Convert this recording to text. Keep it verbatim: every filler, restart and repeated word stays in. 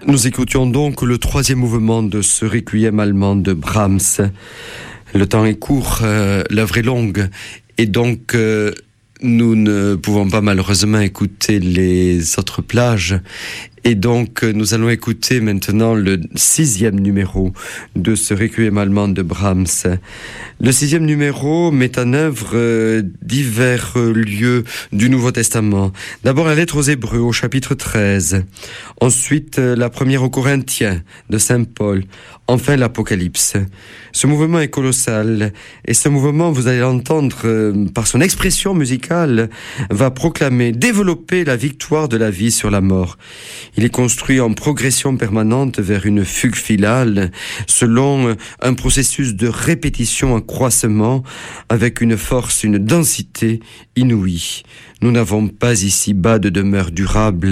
Nous écoutions donc le troisième mouvement de ce requiem allemand de Brahms. Le temps est court, euh, l'œuvre est longue, et donc euh, nous ne pouvons pas malheureusement écouter les autres plages. Et donc, nous allons écouter maintenant le sixième numéro de ce requiem allemand de Brahms. Le sixième numéro met en œuvre euh, divers euh, lieux du Nouveau Testament. D'abord, la lettre aux Hébreux, au chapitre treize. Ensuite, euh, la première aux Corinthiens, de saint Paul. Enfin, l'Apocalypse. Ce mouvement est colossal. Et ce mouvement, vous allez l'entendre, euh, par son expression musicale, va proclamer, développer la victoire de la vie sur la mort. Il est construit en progression permanente vers une fugue finale, selon un processus de répétition en croissement, avec une force, une densité inouïe. Nous n'avons pas ici-bas de demeure durable.